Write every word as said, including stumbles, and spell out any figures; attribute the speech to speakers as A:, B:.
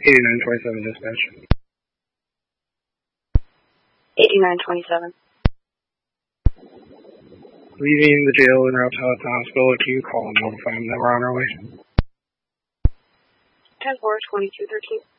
A: eighty-nine twenty-seven dispatch.
B: eighty-nine twenty-seven.
A: Leaving the jail en route to the hospital, can you call and notify them that we're on our way?
B: ten four, twenty-two thirteen.